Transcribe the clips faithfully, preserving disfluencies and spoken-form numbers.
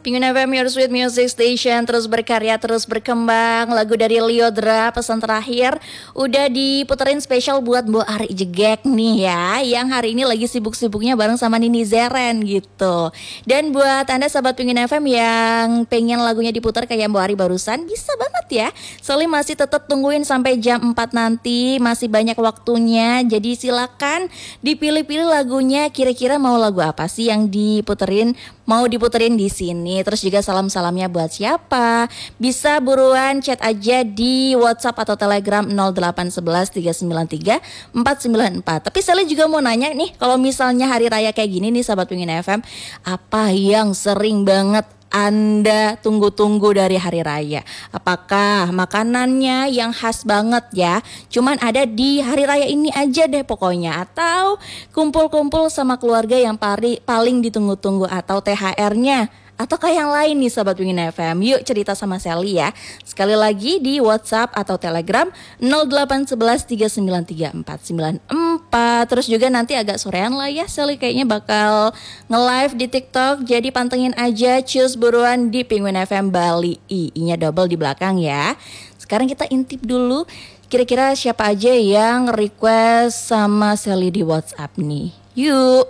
Pengen F M, your sweet music station, terus berkarya, terus berkembang. Lagu dari Lyodra, pesan terakhir udah diputerin spesial buat Mbok Ari Jegek nih ya, yang hari ini lagi sibuk-sibuknya bareng sama Nini Zeren gitu. Dan buat Anda sahabat Pengen F M yang pengen lagunya diputar kayak Mbok Ari barusan, bisa banget ya. Soalnya masih tetap tungguin sampai jam empat nanti, masih banyak waktunya. Jadi silakan dipilih-pilih lagunya, kira-kira mau lagu apa sih yang diputerin, mau diputerin di sini. Terus juga salam-salamnya buat siapa? Bisa buruan chat aja di WhatsApp atau Telegram nol delapan satu satu tiga sembilan tiga empat sembilan empat. Tapi saya juga mau nanya nih, kalau misalnya hari raya kayak gini nih sahabat Pengen F M, apa yang sering banget Anda tunggu-tunggu dari hari raya? Apakah makanannya yang khas banget ya, cuman ada di hari raya ini aja deh pokoknya, atau kumpul-kumpul sama keluarga yang pari, paling ditunggu-tunggu, atau T H R-nya, atau kayak yang lain nih sahabat Pengen F M? Yuk cerita sama Sally ya. Sekali lagi di WhatsApp atau Telegram nol delapan satu satu tiga sembilan tiga empat sembilan empat. Terus juga nanti agak sorean lah ya, Sally kayaknya bakal nge-live di TikTok. Jadi pantengin aja, cus buruan di Pengen F M Bali. I-nya double di belakang ya. Sekarang kita intip dulu, kira-kira siapa aja yang request sama Sally di WhatsApp nih. Yuk.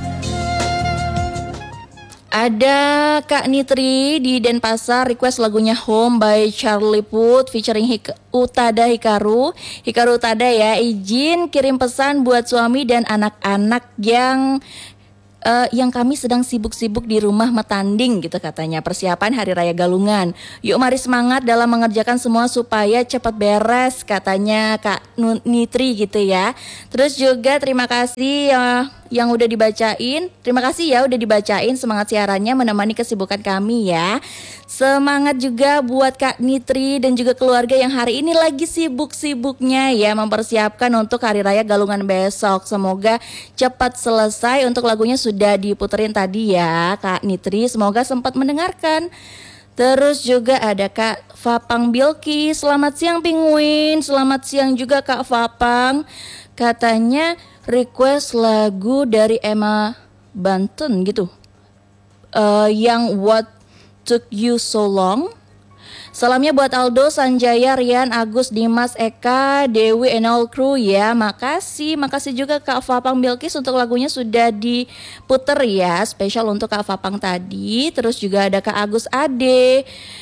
Ada Kak Nitri di Denpasar request lagunya Home by Charlie Puth featuring Hik- Utada Hikaru. Hikaru Utada ya, izin kirim pesan buat suami dan anak-anak yang Uh, yang kami sedang sibuk-sibuk di rumah metanding gitu katanya, persiapan Hari Raya Galungan. Yuk mari semangat dalam mengerjakan semua supaya cepat beres katanya Kak Nitri gitu ya. Terus juga terima kasih uh, yang udah dibacain. Terima kasih ya udah dibacain, semangat siarannya menemani kesibukan kami ya. Semangat juga buat Kak Nitri dan juga keluarga yang hari ini lagi sibuk-sibuknya ya mempersiapkan untuk Hari Raya Galungan besok. Semoga cepat selesai. Untuk lagunya sudah diputerin tadi ya Kak Nitri, semoga sempat mendengarkan. Terus juga ada Kak Fapang Bilki, selamat siang Penguin, selamat siang juga Kak Fapang. Katanya request lagu dari Emma Banten gitu, uh, yang What Took You So Long. Salamnya buat Aldo, Sanjaya, Rian, Agus, Dimas, Eka, Dewi, and all crew ya. Makasih, makasih juga Kak Fapang Bilkis untuk lagunya sudah diputer ya, spesial untuk Kak Fapang tadi. Terus juga ada Kak Agus Ade,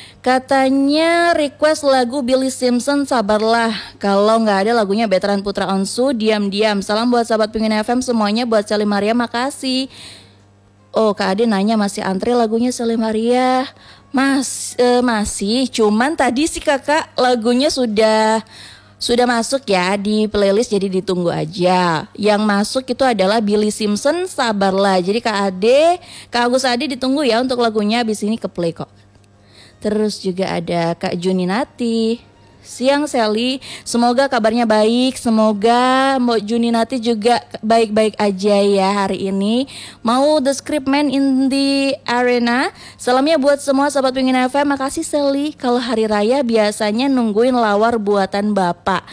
katanya request lagu Billy Simpson Sabarlah. Kalau nggak ada lagunya Veteran Putra Onsu, Diam-Diam. Salam buat sahabat Pengen F M semuanya, buat Sally Maria, makasih. Oh Kak Ade nanya masih antri lagunya Sally Maria. Mas, eh, masih, cuman tadi sih kakak lagunya sudah sudah masuk ya di playlist, jadi ditunggu aja. Yang masuk itu adalah Billy Simpson Sabarlah. Jadi Kak Ade, Kak Agus Ade ditunggu ya untuk lagunya, abis ini ke play kok. Terus juga ada Kak Juninati. Siang Sally, semoga kabarnya baik, semoga Mbak Juninati juga baik-baik aja ya hari ini. Mau The Script Man in the Arena. Salamnya buat semua sahabat Pengen F M. Makasih Sally, kalau hari raya biasanya nungguin lawar buatan Bapak.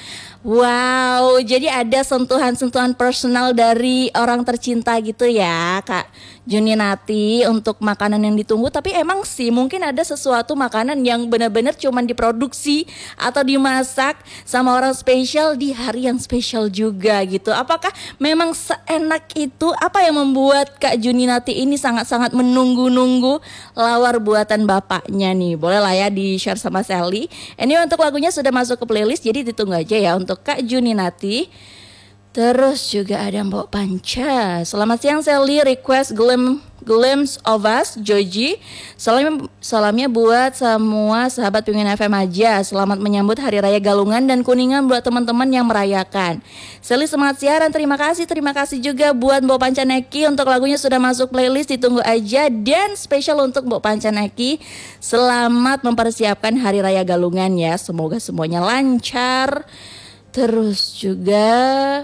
Wow, jadi ada sentuhan-sentuhan personal dari orang tercinta gitu ya Kak Juninati untuk makanan yang ditunggu. Tapi emang sih mungkin ada sesuatu makanan yang benar-benar cuman diproduksi atau dimasak sama orang spesial di hari yang spesial juga gitu. Apakah memang seenak itu? Apa yang membuat Kak Juninati ini sangat-sangat menunggu-nunggu lawar buatan bapaknya nih? Boleh lah ya di share sama Sally. Ini untuk lagunya sudah masuk ke playlist, jadi ditunggu aja ya untuk Kak Juninati. Terus juga ada Mbok Panca. Selamat siang Sally, request Glim, Glimpse of Us, Joji. Salam, salamnya buat semua sahabat Pengen F M aja. Selamat menyambut Hari Raya Galungan dan Kuningan buat teman-teman yang merayakan. Sally semangat siaran, terima kasih. Terima kasih juga buat Mbok Panca Neki, untuk lagunya sudah masuk playlist, ditunggu aja. Dan spesial untuk Mbok Panca Neki, selamat mempersiapkan Hari Raya Galungan ya. Semoga semuanya lancar. Terus juga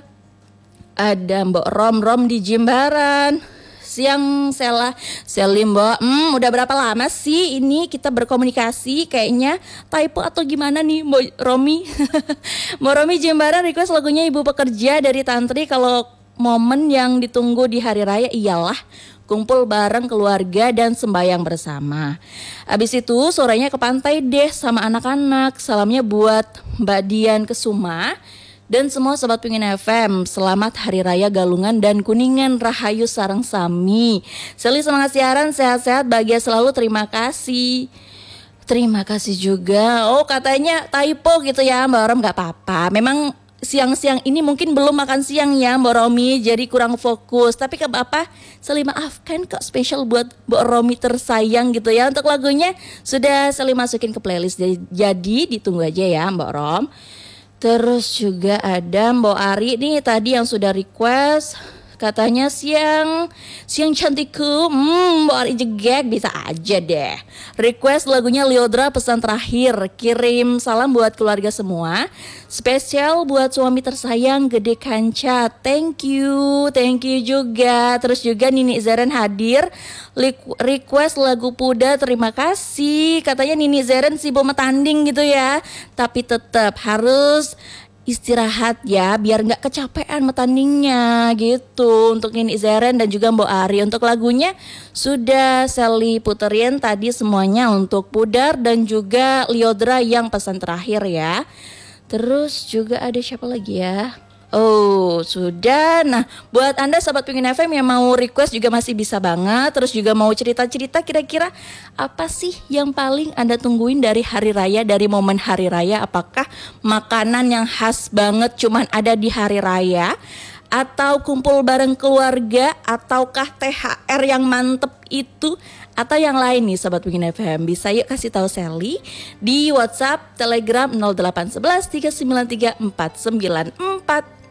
ada Mbok Rom-Rom di Jimbaran. Siang Sela, Sally Mbok. Hmm, udah berapa lama sih ini kita berkomunikasi? Kayaknya typo atau gimana nih Mbok Romi? Mbok Romi Jimbaran request lagunya Ibu Pekerja dari Tantri. Kalau momen yang ditunggu di hari raya iyalah kumpul bareng keluarga dan sembayang bersama. Abis itu sorenya ke pantai deh sama anak-anak. Salamnya buat Mbak Dian Kesuma dan semua Sobat Pingin F M. Selamat Hari Raya Galungan dan Kuningan, Rahayu Sareng Sami. Seli semangat siaran, sehat-sehat, bahagia selalu, terima kasih. Terima kasih juga. Oh katanya typo gitu ya Mbak Rom, gak apa-apa. Memang siang-siang ini mungkin belum makan siang ya Mbak Romi, jadi kurang fokus. Tapi gak apa-apa, Seli maafkan kok, spesial buat Mbak Romi tersayang gitu ya. Untuk lagunya sudah Seli masukin ke playlist, jadi ditunggu aja ya Mbak Rom. Terus juga ada Mbak Ari nih tadi yang sudah request, katanya siang siang cantikku. Hmm, Mbak Ari jegek, bisa aja deh. Request lagunya Lyodra Pesan Terakhir. Kirim salam buat keluarga semua. Spesial buat suami tersayang Gede Kanca. Thank you, thank you juga. Terus juga Nini Zeren hadir. Request lagu Puda, terima kasih. Katanya Nini Zeren sibuk metanding gitu ya. Tapi tetap harus istirahat ya, biar nggak kecapean metandingnya gitu. Untuk Nini Zeren dan juga Mbok Ari. Untuk lagunya sudah Sally puterin tadi semuanya untuk Pudar dan juga Lyodra yang pesan terakhir ya. Terus juga ada siapa lagi ya? Oh sudah. Nah buat Anda Sobat Pingin F M yang mau request juga masih bisa banget. Terus juga mau cerita-cerita kira-kira apa sih yang paling Anda tungguin dari hari raya, dari momen hari raya? Apakah makanan yang khas banget cuman ada di hari raya, atau kumpul bareng keluarga, ataukah T H R yang mantep itu, atau yang lain nih Sobat Pingin F M? Bisa yuk kasih tahu Sally di WhatsApp, Telegram nol delapan satu satu tiga sembilan tiga empat sembilan empat.